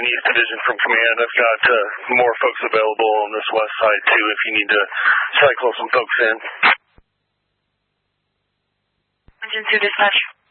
an East Division from Command. I've got more folks available on this west side, too, if you need to cycle some folks in. Engine 2 dispatch.